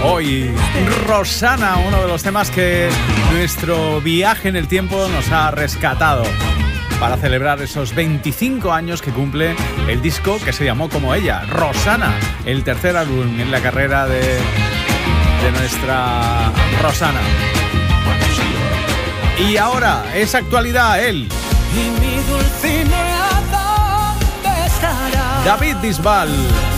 Hoy, Rosana, uno de los temas que nuestro viaje en el tiempo nos ha rescatado para celebrar esos 25 años que cumple el disco que se llamó como ella, Rosana, el tercer álbum en la carrera de nuestra Rosana. Y ahora, es actualidad él. Y mi Dulcinea, ¿dónde estará? David Bisbal.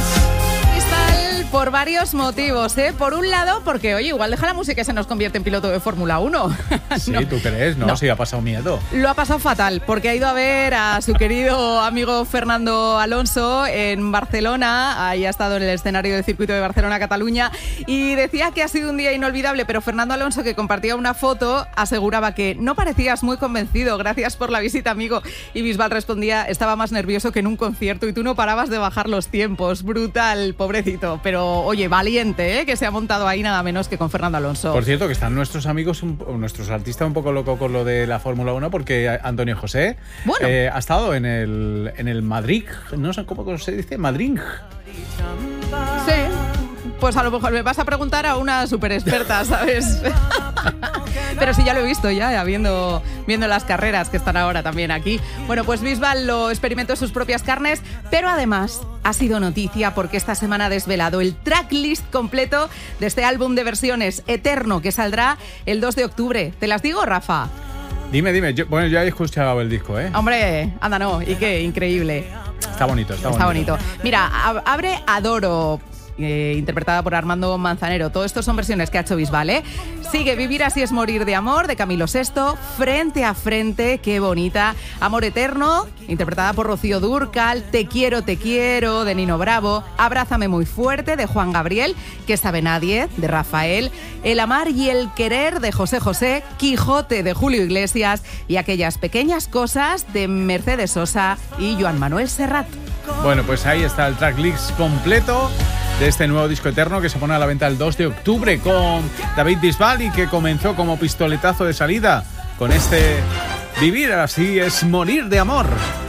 Por varios motivos, ¿eh? Por un lado, porque, oye, igual deja la música y se nos convierte en piloto de Fórmula 1. Sí, no. ¿tú crees? No, sí, ha pasado miedo. Lo ha pasado fatal, porque ha ido a ver a su querido amigo Fernando Alonso en Barcelona. Ahí ha estado en el escenario del circuito de Barcelona-Cataluña y decía que ha sido un día inolvidable, pero Fernando Alonso, que compartía una foto, aseguraba que no parecías muy convencido. Gracias por la visita, amigo. Y Bisbal respondía, estaba más nervioso que en un concierto y tú no parabas de bajar los tiempos. Brutal, pobrecito. Pero, oye, valiente, ¿eh? Que se ha montado ahí nada menos que con Fernando Alonso. Por cierto, que están nuestros amigos, nuestros artistas un poco locos con lo de la Fórmula 1, porque Antonio José ha estado en el Madrid, no sé cómo se dice, Madrid. Sí. Pues a lo mejor me vas a preguntar a una súper experta, ¿sabes? Pero sí, ya lo he visto, ya viendo las carreras que están ahora también aquí. Bueno, pues Bisbal lo experimentó en sus propias carnes, pero además ha sido noticia porque esta semana ha desvelado el tracklist completo de este álbum de versiones Eterno, que saldrá el 2 de octubre. ¿Te las digo, Rafa? Dime. Yo he escuchado el disco, ¿eh? Hombre, anda no, y qué increíble. Está bonito. Mira, abre Adoro, interpretada por Armando Manzanero. Todo esto son versiones que ha hecho Bisbal, ¿eh? Sigue Vivir así es morir de amor, de Camilo VI. Frente a frente, qué bonita. Amor eterno, interpretada por Rocío Dúrcal. Te quiero, de Nino Bravo. Abrázame muy fuerte, de Juan Gabriel. ¿Qué sabe nadie?, de Rafael. El amar y el querer, de José José. Quijote, de Julio Iglesias. Y Aquellas pequeñas cosas, de Mercedes Sosa y Joan Manuel Serrat. Bueno, pues ahí está el tracklist completo de este nuevo disco Eterno, que se pone a la venta el 2 de octubre con David Bisbal y que comenzó como pistoletazo de salida con este Vivir así es morir de amor.